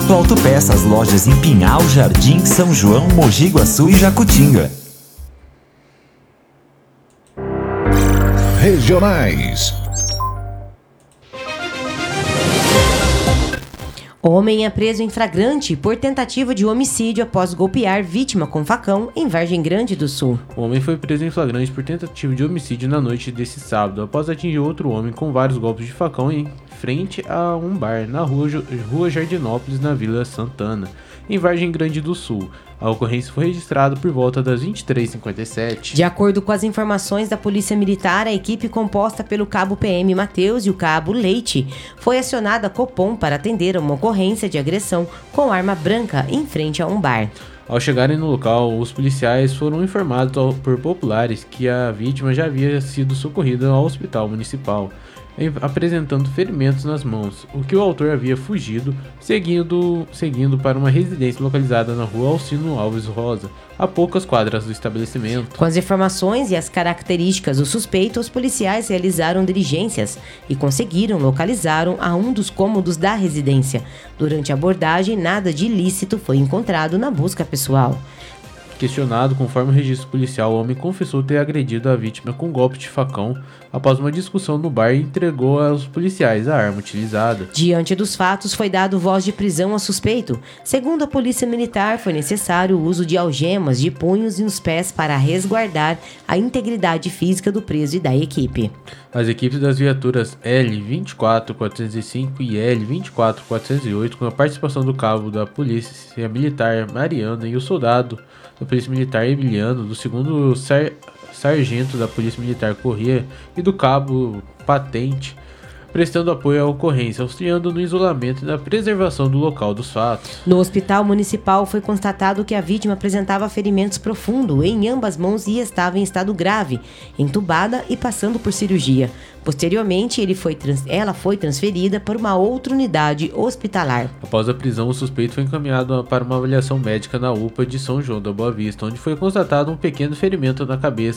Sato Autopeças, lojas em Pinhal, Jardim, São João, Mogi Guaçu e Jacutinga. Regionais. Homem é preso em flagrante por tentativa de homicídio após golpear vítima com facão em Vargem Grande do Sul. O homem foi preso em flagrante por tentativa de homicídio na noite desse sábado, após atingir outro homem com vários golpes de facão em frente a um bar na rua Jardinópolis, na Vila Santana, em Vargem Grande do Sul. A ocorrência foi registrada por volta das 23h57. De acordo com as informações da Polícia Militar, a equipe composta pelo cabo PM Matheus e o cabo Leite foi acionada a Copom para atender a uma ocorrência de agressão com arma branca em frente a um bar. Ao chegarem no local, os policiais foram informados por populares que a vítima já havia sido socorrida ao hospital municipal, apresentando ferimentos nas mãos, o que o autor havia fugido, seguindo para uma residência localizada na rua Alcino Alves Rosa, a poucas quadras do estabelecimento. Com as informações e as características do suspeito, os policiais realizaram diligências e conseguiram localizar a um dos cômodos da residência. Durante a abordagem, nada de ilícito foi encontrado na busca pessoal. Questionado, conforme o registro policial, o homem confessou ter agredido a vítima com um golpe de facão após uma discussão no bar e entregou aos policiais a arma utilizada. Diante dos fatos, foi dado voz de prisão ao suspeito. Segundo a Polícia Militar, foi necessário o uso de algemas de punhos e nos pés para resguardar a integridade física do preso e da equipe. As equipes das viaturas L24405 e L24408, com a participação do cabo da Polícia Militar Mariana e o soldado da Polícia Militar Emiliano, do 2º Sargento da Polícia Militar Corrêa e do cabo Patente, prestando apoio à ocorrência, auxiliando no isolamento e na preservação do local dos fatos. No hospital municipal foi constatado que a vítima apresentava ferimentos profundos em ambas mãos e estava em estado grave, entubada e passando por cirurgia. Posteriormente, ela foi transferida para uma outra unidade hospitalar. Após a prisão, o suspeito foi encaminhado para uma avaliação médica na UPA de São João da Boa Vista, onde foi constatado um pequeno ferimento na cabeça